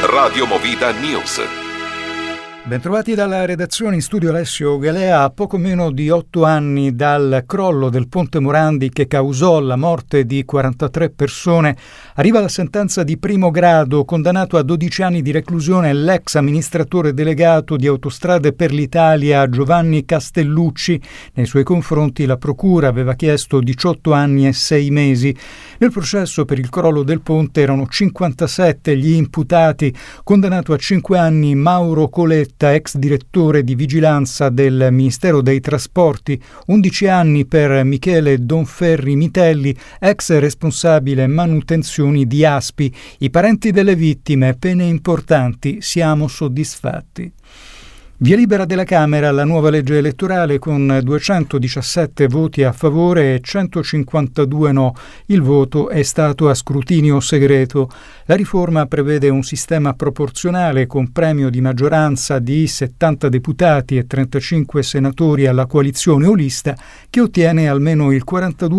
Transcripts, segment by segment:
Radio Movida News. Bentrovati dalla redazione, in studio Alessio Galea. A poco meno di 8 anni dal crollo del ponte Morandi che causò la morte di 43 persone, arriva la sentenza di primo grado. Condannato a 12 anni di reclusione l'ex amministratore delegato di Autostrade per l'Italia Giovanni Castellucci. Nei suoi confronti la procura aveva chiesto 18 anni e 6 mesi. Nel processo per il crollo del ponte erano 57 gli imputati. Condannato a 5 anni Mauro Coletta, ex direttore di vigilanza del Ministero dei Trasporti, 11 anni per Michele Donferri Mitelli, ex responsabile manutenzioni di Aspi. I parenti delle vittime, pene importanti, siamo soddisfatti. Via libera della Camera la nuova legge elettorale con 217 voti a favore e 152 no. Il voto è stato a scrutinio segreto. La riforma prevede un sistema proporzionale con premio di maggioranza di 70 deputati e 35 senatori alla coalizione o lista che ottiene almeno il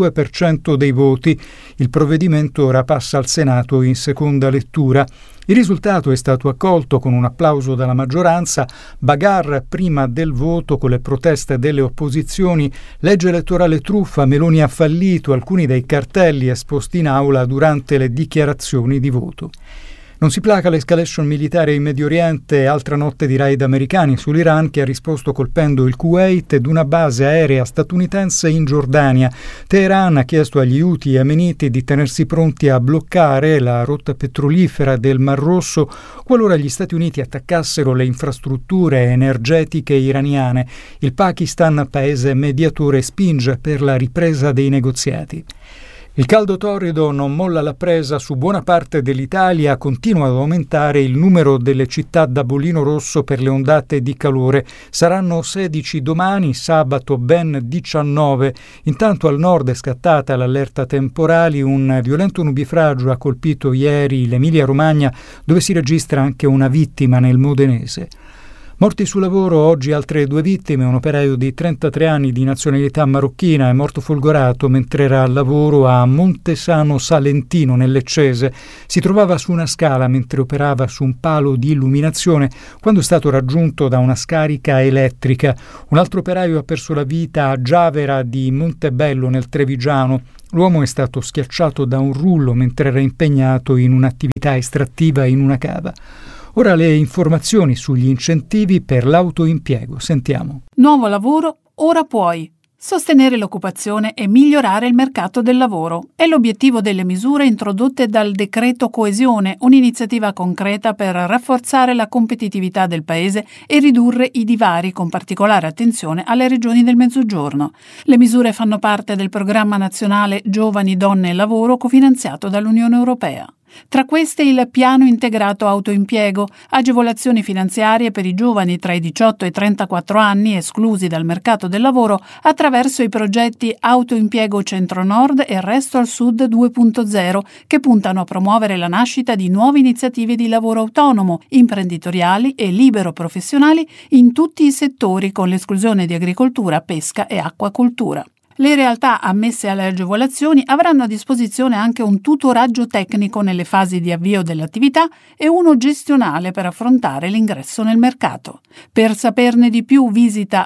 42% dei voti. Il provvedimento ora passa al Senato in seconda lettura. Il risultato è stato accolto con un applauso dalla maggioranza. Bagarre prima del voto con le proteste delle opposizioni, legge elettorale truffa, Meloni ha fallito, alcuni dei cartelli esposti in aula durante le dichiarazioni di voto. Non si placa l'escalation militare in Medio Oriente, altra notte di raid americani sull'Iran che ha risposto colpendo il Kuwait ed una base aerea statunitense in Giordania. Teheran ha chiesto agli Houthi yemeniti di tenersi pronti a bloccare la rotta petrolifera del Mar Rosso qualora gli Stati Uniti attaccassero le infrastrutture energetiche iraniane. Il Pakistan, paese mediatore, spinge per la ripresa dei negoziati. Il caldo torrido non molla la presa su buona parte dell'Italia, continua ad aumentare il numero delle città da bollino rosso per le ondate di calore. Saranno 16 domani, sabato ben 19. Intanto al nord è scattata l'allerta temporali, un violento nubifragio ha colpito ieri l'Emilia-Romagna, dove si registra anche una vittima nel Modenese. Morti sul lavoro, oggi altre 2 vittime, un operaio di 33 anni di nazionalità marocchina è morto folgorato mentre era al lavoro a Montesano Salentino nel Leccese. Si trovava su una scala mentre operava su un palo di illuminazione quando è stato raggiunto da una scarica elettrica. Un altro operaio ha perso la vita a Giavera di Montebello nel Trevigiano. L'uomo è stato schiacciato da un rullo mentre era impegnato in un'attività estrattiva in una cava. Ora le informazioni sugli incentivi per l'autoimpiego. Sentiamo. Nuovo lavoro, ora puoi. Sostenere l'occupazione e migliorare il mercato del lavoro è l'obiettivo delle misure introdotte dal Decreto Coesione, un'iniziativa concreta per rafforzare la competitività del Paese e ridurre i divari, con particolare attenzione alle regioni del Mezzogiorno. Le misure fanno parte del programma nazionale Giovani, Donne e Lavoro cofinanziato dall'Unione Europea. Tra queste il piano integrato autoimpiego, agevolazioni finanziarie per i giovani tra i 18 e i 34 anni esclusi dal mercato del lavoro attraverso i progetti Autoimpiego Centro-Nord e Resto al Sud 2.0 che puntano a promuovere la nascita di nuove iniziative di lavoro autonomo, imprenditoriali e libero professionali in tutti i settori con l'esclusione di agricoltura, pesca e acquacoltura. Le realtà ammesse alle agevolazioni avranno a disposizione anche un tutoraggio tecnico nelle fasi di avvio dell'attività e uno gestionale per affrontare l'ingresso nel mercato. Per saperne di più visita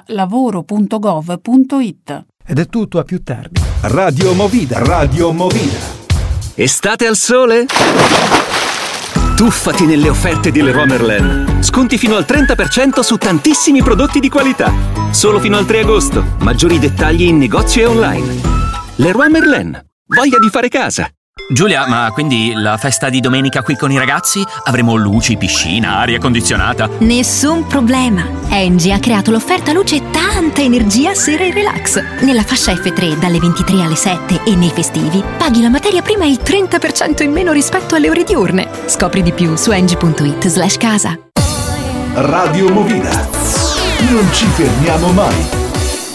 lavoro.gov.it. Ed è tutto, a più tardi. Radio Movida. Radio Movida. Estate al sole? Tuffati nelle offerte di Leroy Merlin. Sconti fino al 30% su tantissimi prodotti di qualità. Solo fino al 3 agosto. Maggiori dettagli in negozio e online. Leroy Merlin. Voglia di fare casa. Giulia, ma quindi la festa di domenica qui con i ragazzi? Avremo luci, piscina, aria condizionata? Nessun problema. Engie ha creato l'offerta luce e tanta energia sera e relax. Nella fascia F3 dalle 23 alle 7 e nei festivi paghi la materia prima il 30% in meno rispetto alle ore diurne. Scopri di più su engie.it/casa. Radio Movida. Non ci fermiamo mai.